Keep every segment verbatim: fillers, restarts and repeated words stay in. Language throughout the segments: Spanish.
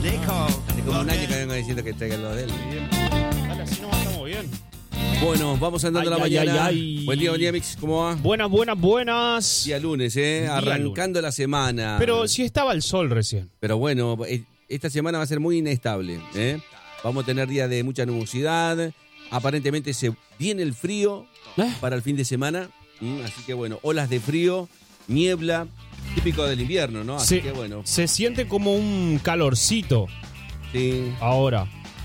Hace como un año que vengo diciendo que traigan los de él. Dale, así nos estamos bien. Bueno, vamos andando Ay, la ay, mañana. ay, ay. Buen día, buen día, Mix. ¿Cómo va? Buenas, buenas, buenas. Día lunes, ¿eh? Día Arrancando lunes. la semana. Pero si estaba el sol recién. Pero bueno, eh, esta semana va a ser muy inestable, ¿eh? Vamos a tener días de mucha nubosidad. Aparentemente se viene el frío ¿Eh? para el fin de semana. Mm, Así que bueno, olas de frío, niebla, típico del invierno, ¿no? Así Se, que bueno, se siente como un calorcito sí. ahora.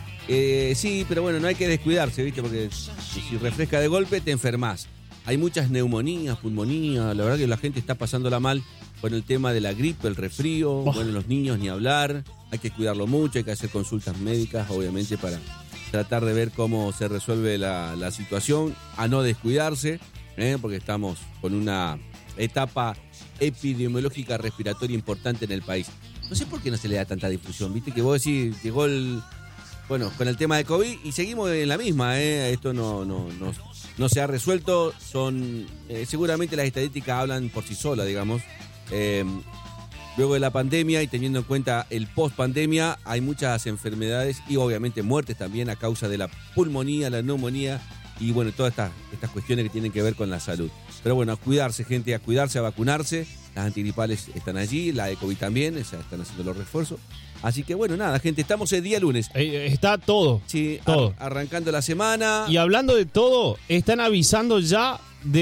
Eh, sí, pero bueno, no hay que descuidarse, ¿viste? Porque si refresca de golpe te enfermas. Hay muchas neumonías, pulmonías. La verdad que la gente está pasándola mal con el tema de la gripe, el resfrío. Oh. Bueno, los niños ni hablar. Hay que cuidarlo mucho, hay que hacer consultas médicas, obviamente, para tratar de ver cómo se resuelve la, la situación. A no descuidarse, ¿eh? Porque estamos con una etapa epidemiológica respiratoria importante en el país. No sé por qué no se le da tanta difusión, ¿viste? Que vos decís, llegó el... Bueno, con el tema de COVID y seguimos en la misma, ¿eh? Esto no, no, no, no se ha resuelto. Son eh, seguramente las estadísticas hablan por sí solas, digamos. Eh, luego de la pandemia y teniendo en cuenta el post-pandemia, hay muchas enfermedades y obviamente muertes también a causa de la pulmonía, la neumonía y bueno, todas estas, estas cuestiones que tienen que ver con la salud. Pero bueno, a cuidarse, gente, a cuidarse, a vacunarse. Las antigripales están allí, la de COVID también, o sea, están haciendo los refuerzos. Así que bueno, nada, gente, estamos el día lunes. Eh, está todo. Sí, todo. ar- arrancando la semana. Y hablando de todo, están avisando ya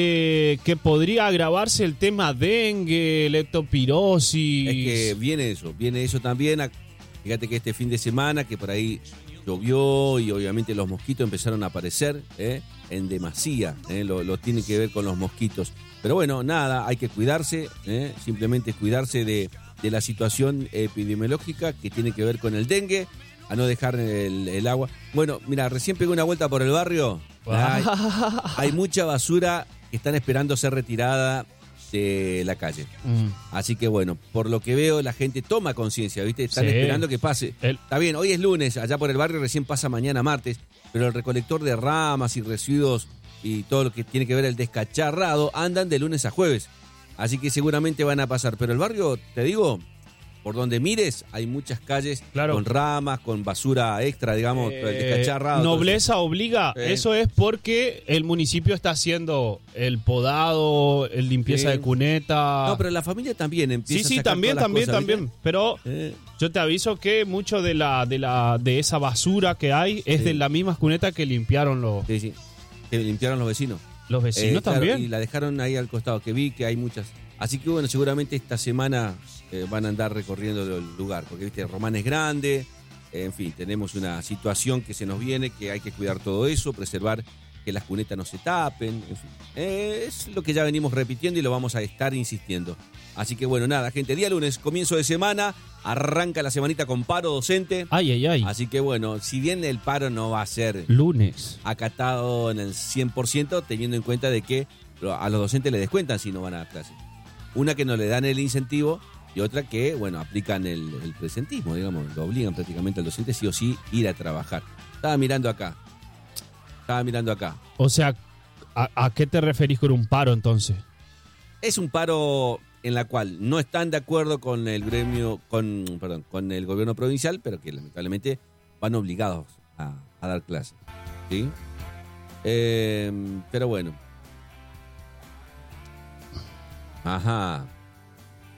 de que podría agravarse el tema dengue, leptospirosis. Es que viene eso, viene eso también. A- Fíjate que este fin de semana, que por ahí llovió y obviamente los mosquitos empezaron a aparecer ¿eh? en demasía. ¿eh? Lo, lo tiene que ver con los mosquitos. Pero bueno, nada, hay que cuidarse, ¿eh? simplemente cuidarse de, de la situación epidemiológica que tiene que ver con el dengue, a no dejar el, el agua. Bueno, mira, recién pegué una vuelta por el barrio. Hay, hay mucha basura que están esperando ser retirada de la calle. Mm. Así que bueno, por lo que veo, la gente toma conciencia, ¿viste? Están Sí. esperando que pase. El- Está bien, hoy es lunes, allá por el barrio recién pasa mañana martes, pero el recolector de ramas y residuos y todo lo que tiene que ver el descacharrado andan de lunes a jueves. Así que seguramente van a pasar. Pero el barrio, te digo, por donde mires, hay muchas calles Claro. con ramas, con basura extra, digamos, el Eh, descacharrado. todo nobleza obliga. Sí. Eso es porque el municipio está haciendo el podado, el limpieza Sí. de cuneta. eso. No, pero la familia también empieza sí, a sí, sacar también, todas las también, cosas, también. ¿viste? Pero Eh, yo te aviso que mucho de la de la de esa basura que hay es Sí. de la misma cuneta que limpiaron los, sí, sí. Que limpiaron los vecinos. los vecinos Eh, claro, también. y la dejaron ahí al costado, que vi que hay muchas. Así que bueno, seguramente esta semana eh, van a andar recorriendo el lugar, porque viste, Román es grande, eh, en fin, tenemos una situación que se nos viene, que hay que cuidar todo eso, preservar que las cunetas no se tapen, en fin. Eh, es lo que ya venimos repitiendo y lo vamos a estar insistiendo. Así que bueno, nada, gente, día lunes, comienzo de semana, arranca la semanita con paro docente. Ay, ay, ay. Así que bueno, si bien el paro no va a ser Lunes. acatado en el cien por ciento, teniendo en cuenta de que a los docentes les descuentan si no van a la clase. Una que no le dan el incentivo y otra que, bueno, aplican el, el presentismo, digamos, lo obligan prácticamente al docente sí o sí ir a trabajar. Estaba mirando acá, estaba mirando acá. O sea, ¿a, a qué te referís con un paro entonces? Es un paro en la cual no están de acuerdo con el gremio, con, perdón, con el gobierno provincial, pero que lamentablemente van obligados a, a dar clases, ¿sí? Eh, pero bueno. Ajá.